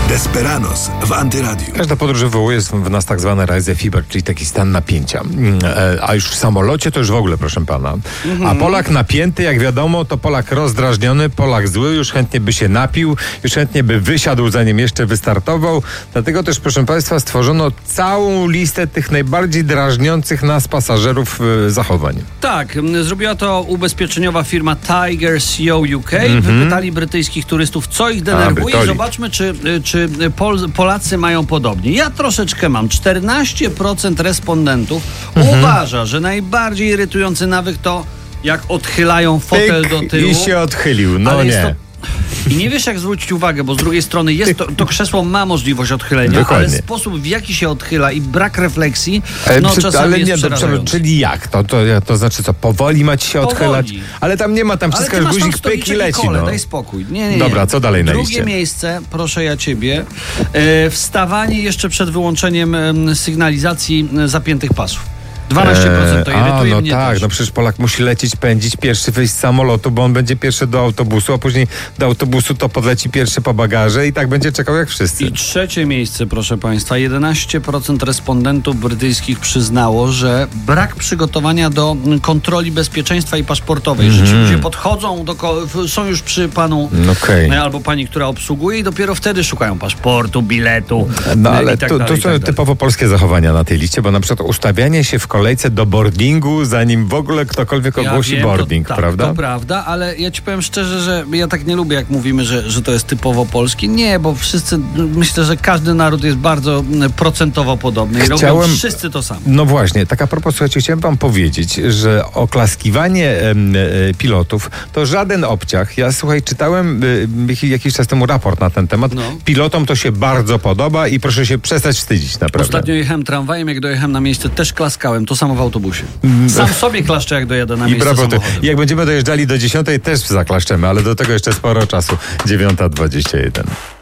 Desperados w Antyradiu. Każda podróż wywołuje w nas tak zwany rise fever, czyli taki stan napięcia. A już w samolocie to już w ogóle, proszę pana. A Polak napięty, jak wiadomo, to Polak rozdrażniony, Polak zły, już chętnie by się napił, już chętnie by wysiadł, zanim jeszcze wystartował. Dlatego też, proszę państwa, stworzono całą listę tych najbardziej drażniących nas pasażerów zachowań. Tak, zrobiła to ubezpieczeniowa firma Tiger CO UK. Wypytali brytyjskich turystów, co ich denerwuje, i zobaczmy, czy Polacy mają podobnie. Ja troszeczkę mam. 14% respondentów uważa, że najbardziej irytujący nawyk to jak odchylają fotel do tyłu. I się odchylił, no nie. I nie wiesz, jak zwrócić uwagę, bo z drugiej strony jest to krzesło ma możliwość odchylenia, dokładnie. ale sposób, w jaki się odchyla i brak refleksji, czasami ale jest nie, przerażający. czyli jak? To znaczy co, powoli ma ci się odchylać? Ale tam nie ma, tam wciskasz guzik, pyk i leci. Daj spokój. Nie. Dobra, co dalej na liście? Drugie miejsce, proszę ja ciebie, wstawanie jeszcze przed wyłączeniem sygnalizacji zapiętych pasów. 12% to irytuje mnie tak, też. no przecież Polak musi lecieć, pędzić, pierwszy wyjść z samolotu, bo on będzie pierwszy do autobusu, a później do autobusu to podleci pierwszy po bagaże i tak będzie czekał jak wszyscy. I trzecie miejsce, proszę państwa, 11% respondentów brytyjskich przyznało, że brak przygotowania do kontroli bezpieczeństwa i paszportowej, że ci ludzie podchodzą, są już przy panu albo pani, która obsługuje i dopiero wtedy szukają paszportu, biletu. No ale to są typowo polskie zachowania na tej liście, bo na przykład ustawianie się w kolejce do boardingu, zanim w ogóle ktokolwiek ogłosi boarding, prawda? To prawda, ale ja ci powiem szczerze, że ja tak nie lubię, jak mówimy, że to jest typowo polskie. Nie, bo myślę, że każdy naród jest bardzo procentowo podobny i robią wszyscy to samo. No właśnie, tak a propos, słuchajcie, chciałem wam powiedzieć, że oklaskiwanie pilotów to żaden obciach. Ja, słuchaj, czytałem jakiś czas temu raport na ten temat. Pilotom to się bardzo podoba i proszę się przestać wstydzić, naprawdę. Ostatnio jechałem tramwajem, jak dojechałem na miejsce, też klaskałem. To samo w autobusie. Sam sobie klaszczę, jak dojadę na miejsce samochodem. Jak będziemy dojeżdżali do 10, też zaklaszczemy, ale do tego jeszcze sporo czasu. 9:21.